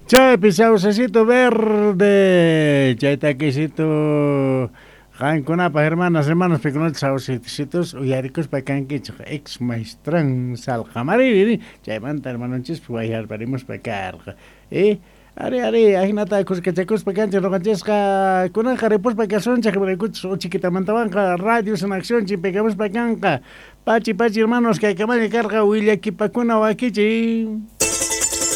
Chay pisaucecito verde, chay taquecito, Jankunapa, hermanos, pequeños saucecitos, uyaricos pacanque, ex maestran, saljamariri, chay manta, hermanonchis, guayar, parimos pacar, are, ahinata, cuscachacos, pacanche, roganchesca, kunan jarepos pacazón, chacabarecuts, o chiquita mantabanca, radios en acción, chipegamos pacanca, pachi, hermanos, que acaban de carga, huilla, kipacuna, wakichi.